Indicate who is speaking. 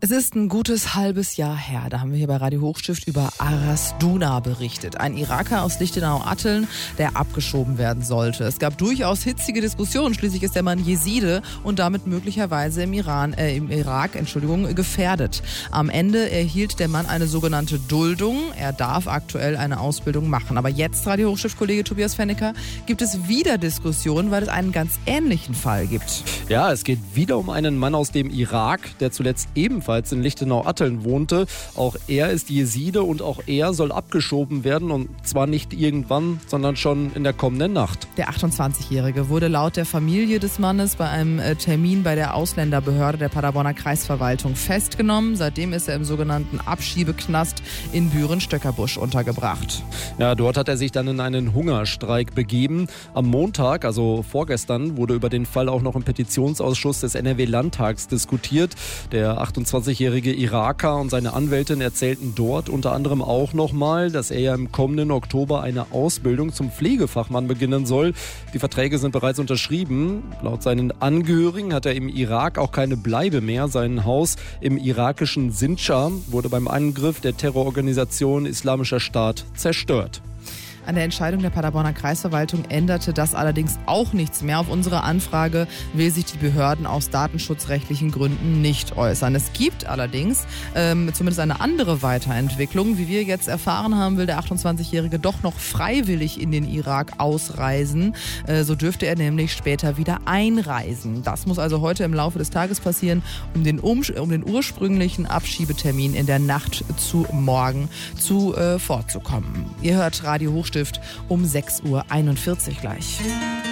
Speaker 1: Es ist ein gutes halbes Jahr her, da haben wir hier bei Radio Hochstift über Aras Duna berichtet. Ein Iraker aus Lichtenau-Atteln, der abgeschoben werden sollte. Es gab durchaus hitzige Diskussionen, schließlich ist der Mann Jeside und damit möglicherweise im Irak, gefährdet. Am Ende erhielt der Mann eine sogenannte Duldung. Er darf aktuell eine Ausbildung machen. Aber jetzt, Radio Hochstift-Kollege Tobias Fennecker, gibt es wieder Diskussionen, weil es einen ganz ähnlichen Fall gibt.
Speaker 2: Ja, es geht wieder um einen Mann aus dem Irak, der zuletzt ebenfalls in Lichtenau-Atteln wohnte. Auch er ist Jeside und auch er soll abgeschoben werden, und zwar nicht irgendwann, sondern schon in der kommenden Nacht.
Speaker 1: Der 28-Jährige wurde laut der Familie des Mannes bei einem Termin bei der Ausländerbehörde der Paderborner Kreisverwaltung festgenommen. Seitdem ist er im sogenannten Abschiebeknast in Büren-Stöckerbusch untergebracht.
Speaker 2: Ja, dort hat er sich dann in einen Hungerstreik begeben. Am Montag, also vorgestern, wurde über den Fall auch noch im Petitionsausschuss des NRW-Landtags diskutiert. Der 28-jährige Iraker und seine Anwältin erzählten dort unter anderem auch nochmal, dass er ja im kommenden Oktober eine Ausbildung zum Pflegefachmann beginnen soll. Die Verträge sind bereits unterschrieben. Laut seinen Angehörigen hat er im Irak auch keine Bleibe mehr. Sein Haus im irakischen Sindschar wurde beim Angriff der Terrororganisation Islamischer Staat zerstört.
Speaker 1: An der Entscheidung der Paderborner Kreisverwaltung änderte das allerdings auch nichts mehr. Auf unsere Anfrage will sich die Behörden aus datenschutzrechtlichen Gründen nicht äußern. Es gibt allerdings zumindest eine andere Weiterentwicklung. Wie wir jetzt erfahren haben, will der 28-Jährige doch noch freiwillig in den Irak ausreisen. So dürfte er nämlich später wieder einreisen. Das muss also heute im Laufe des Tages passieren, um den ursprünglichen Abschiebetermin in der Nacht zu morgen vorzukommen. Ihr hört Radio Hochstift um 6:41 Uhr gleich.